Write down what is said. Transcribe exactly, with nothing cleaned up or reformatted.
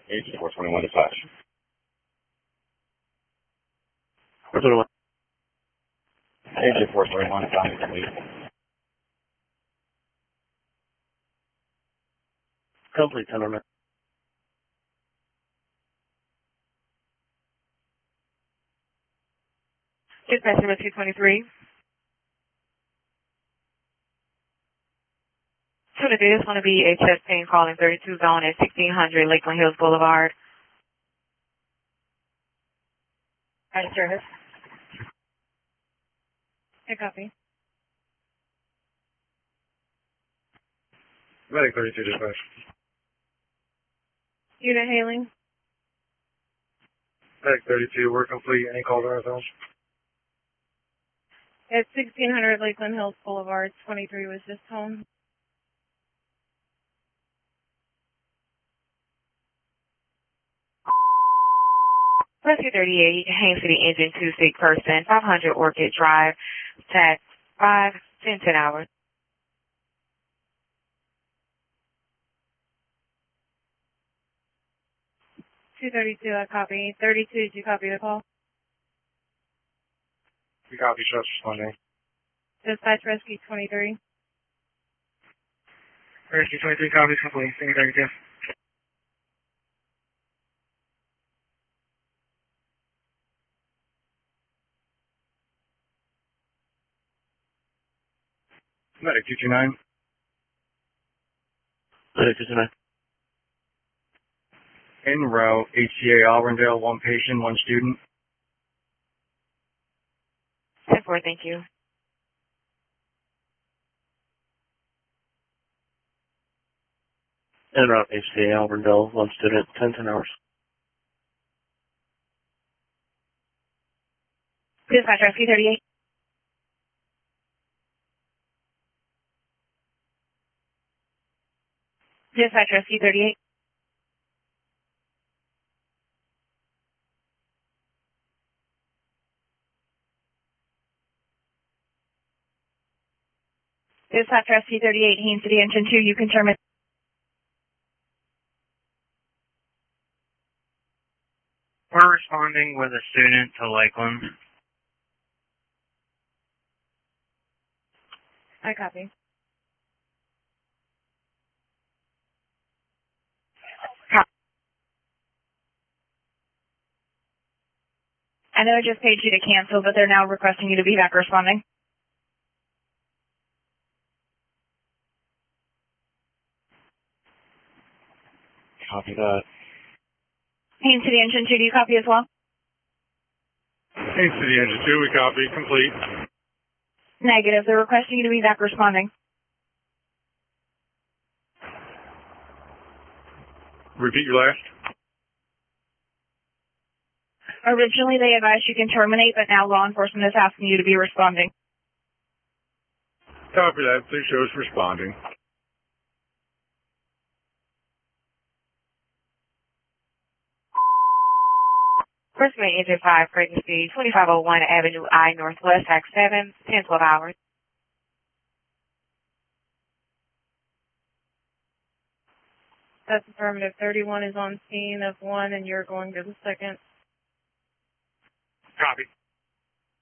Agent four twenty-one to flash. four twenty-one. Agent four twenty-one, sound complete. Complete, ten minutes. Dispatch number two twenty-three. two twenty-three, this is going to be a chest pain call in thirty-two zone at sixteen hundred Lakeland Hills Boulevard. Right, service. Okay, copy. Medic thirty-two dispatch. Unit hailing. Medic thirty-two, we're complete. Any calls on ourselves? At sixteen hundred Lakeland Hills Boulevard, twenty-three was just home. Rescue thirty-eight, Haines City Engine two seat person, five hundred Orchid Drive, tax five, ten, ten hours. two thirty-two, I copy. thirty-two, did you copy the call? We copy, shots responding. Dispatch Rescue twenty-three. Rescue twenty-three, copies complete. Thank you, thirty-two. Medic two two nine. Medic two two nine. En route, H C A Auburndale, one patient, one student. ten four, thank you. En route, H C A Auburndale, one student, ten, ten hours. Dispatch Rescue thirty-eight. Dispatch Rescue thirty-eight. Dispatch Rescue thirty-eight, Haines City Engine two, you can terminate. We're responding with a student to Lakeland. I copy. Copy. I know I just paid you to cancel, but they're now requesting you to be back responding. Copy that. Haines City Engine two, do you copy as well? Haines City Engine two, we copy. Complete. Negative. They're requesting you to be back responding. Repeat your last. Originally, they advised you can terminate, but now law enforcement is asking you to be responding. Copy that. Please show us responding. First Main Engine five, Creighton Speed, twenty-five oh one Avenue I Northwest, tax seven, ten, twelve hours. That's affirmative. thirty-one is on scene of one, and you're going to the second. Copy.